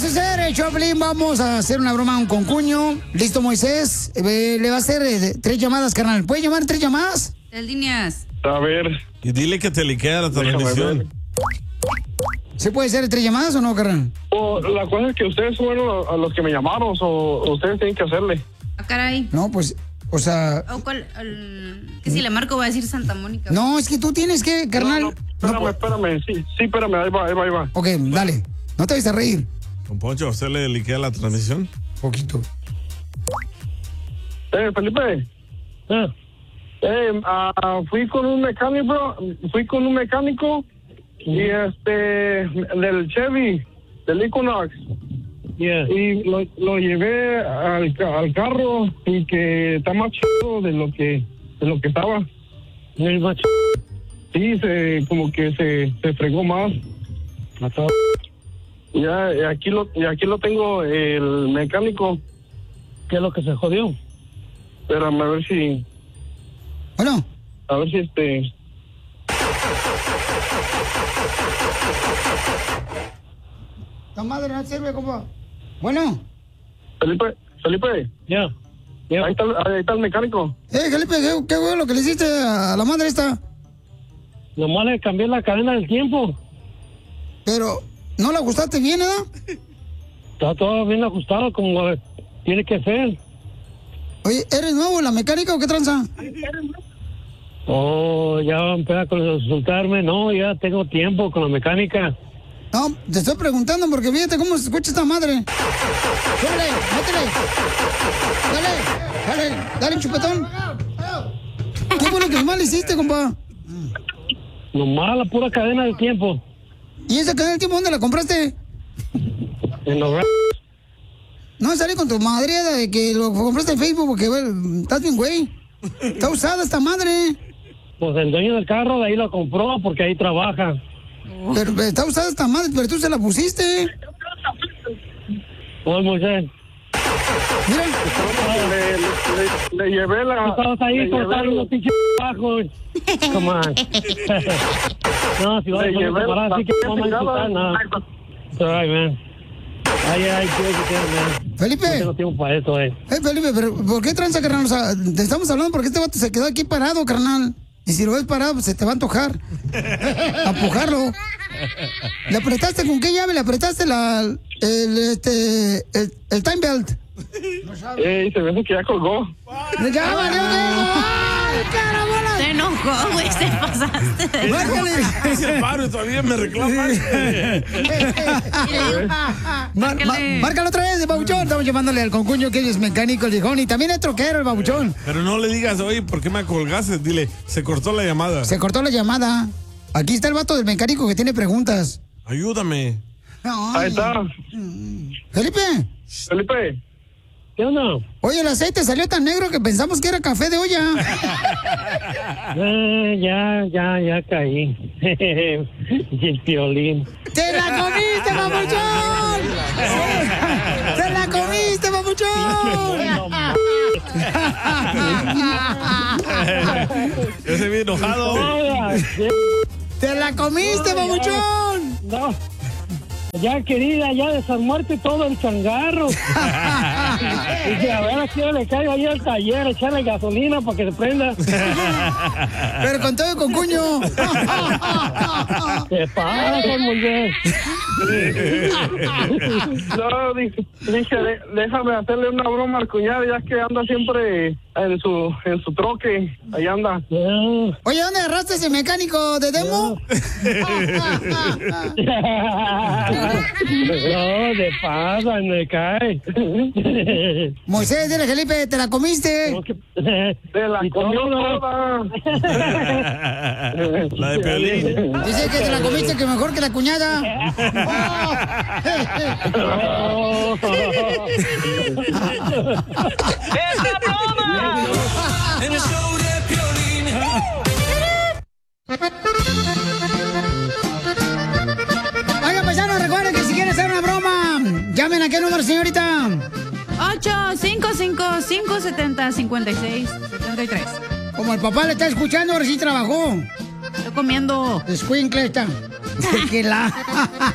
suceder, Choplin? Vamos a hacer una broma a un concuño. ¿Listo, Moisés? Le va a hacer 3 llamadas, carnal. ¿Puede llamar 3 llamadas? 3 líneas. A ver. Y dile que te liquea la transmisión. ¿Se puede hacer 3 llamadas o no, carnal? La cosa es que ustedes fueron a los que me llamaron, o ustedes tienen que hacerle. Ah, caray. No, pues, o sea... que si le marco va a decir Santa Mónica. No, es que tú tienes que, carnal... Espérame. Sí, espérame, ahí va. Ok, dale. No te vayas a reír. Don Poncho, ¿usted le liquea la transmisión? Poquito. Felipe. Fui con un mecánico y del Chevy, del Equinox. Yeah. Y lo llevé al carro y que está más chido de lo que estaba. ¿Es más Sí, como que se fregó más. Ya, y aquí lo tengo, el mecánico. ¿Qué es lo que se jodió? Espérame, a ver si... Bueno. A ver si La madre no sirve, compa. Bueno. Felipe. Ya. Ahí está el mecánico. Felipe, ¿qué fue lo que le hiciste a la madre esta? Nomás le cambié la cadena del tiempo. Pero, ¿no la ajustaste bien, ¿eh? Está todo bien ajustado como tiene que ser. Oye, ¿eres nuevo en la mecánica o qué tranza? Oh, ya va a empezar a consultarme. No, ya tengo tiempo con la mecánica. No, te estoy preguntando porque fíjate cómo se escucha esta madre. ¡Súbele! ¡Métele! ¡Dale, chupetón! ¿Qué fue lo que mal hiciste, compa? Nomás la pura cadena del tiempo. ¿Y esa cadena del tiempo dónde la compraste? En los... No, salí con tu madre de que lo compraste en Facebook porque, bueno, estás bien, güey. Está usada esta madre. Pues el dueño del carro de ahí lo compró porque ahí trabaja. Pero está usada esta madre, pero tú se la pusiste. Pues, Moisés. Mira. Le llevé la... Estabas ahí cortando unos pinches bajos. Come on. No, si vas a poner separada, así que no me insultar nada. It's all right, man. Ay, man. Felipe. No tengo tiempo para eso, Felipe, pero ¿por qué tranza, carnal? O sea, te estamos hablando porque este vato se quedó aquí parado, carnal. Y si lo ves parado, pues se te va a antojar. A empujarlo. ¿Le apretaste con qué llave? ¿Le apretaste el time belt? Se ve que ya colgó. ¡Ya valió! ¡Ay, carabola! Se enojó, güey, se pasaste. ¡Márcale! Hice el paro y todavía me reclaman. Márcalo otra vez, babuchón. Estamos llamándole al concuño que es mecánico, el viejón. Y también es troquero, el babuchón. Pero no le digas, oye, ¿por qué me colgaste? Dile, se cortó la llamada. Se cortó la llamada. Aquí está el vato del mecánico que tiene preguntas. Ayúdame. Ay. Ahí está. Felipe. ¿Qué onda? Oye, el aceite salió tan negro que pensamos que era café de olla. Ya caí. Y el Piolín. ¡Te la comiste, papuchón! ¡Te la comiste, papuchón! Ese bien enojado. ¡Te la comiste, papuchón! No. Ya, querida, ya desarmarte todo el changarro. Dice, a ver, ¿a quién le caigo ahí al taller? Echarle gasolina para que se prenda. Pero con todo con cuño. ¿Qué pasa, mujer? No, dije, déjame hacerle una broma al cuñado, ya que anda siempre en su troque. Ahí anda. Oye, ¿dónde agarraste ese mecánico de demo? No, de pasa, me cae. Moisés, dile, Felipe, ¿te la comiste? Te la comió toda. La de Piolín. Dice que te la comiste, que mejor que la cuñada. ¡Esta broma! En el show de Piolín. Oigan, paisanos, recuerden que si quieren hacer una broma, llamen a qué número, señorita. 855-570-5673. Como el papá le está escuchando, ahora sí trabajó. Estoy comiendo. Escuincle está. Que la...